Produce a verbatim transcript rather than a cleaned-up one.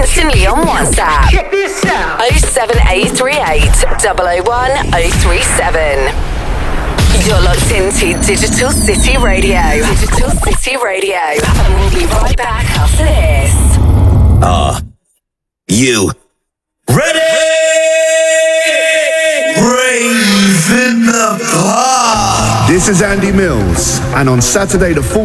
Certainly on WhatsApp. Check this out. oh seven eight three eight, double oh one, oh three seven. You're locked into Digital City Radio. Digital City Radio. And we'll be right back after this. Are you ready? Rave in the park. This is Andy Mills, and on Saturday the fourteenth